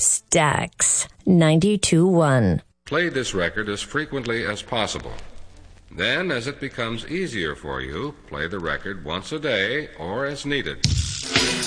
Stax 92.1. Play this record as frequently as possible. Then, as it becomes easier for you, play the record once a day or as needed.